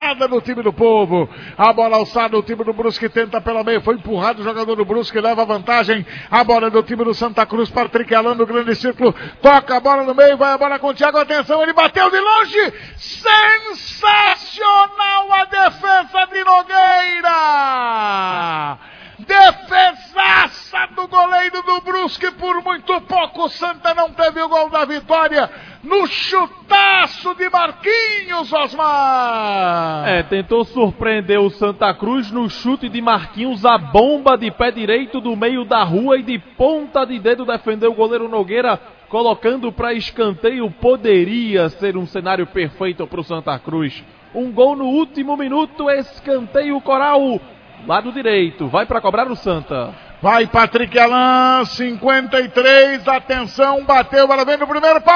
no time do Povo, a bola alçada, o time do Brusque tenta pela meia, foi empurrado o jogador do Brusque, leva vantagem, a bola é do time do Santa Cruz, Patrick Alan no grande círculo, toca a bola no meio, vai a bola com o Thiago, atenção, ele bateu de longe, sensacional a defesa de Nogueira, defesaça do goleiro do Brusque, por muito pouco o Santa não teve o gol da vitória, no chutaço de Marquinhos, Osmar. Tentou surpreender o Santa Cruz no chute de Marquinhos, a bomba de pé direito do meio da rua e de ponta de dedo defendeu o goleiro Nogueira, colocando para escanteio. Poderia ser um cenário perfeito para o Santa Cruz. Um gol no último minuto, escanteio Coral, lado direito, vai para cobrar o Santa. Vai Patrick Alan, 53, atenção, bateu, ela vem no primeiro pau.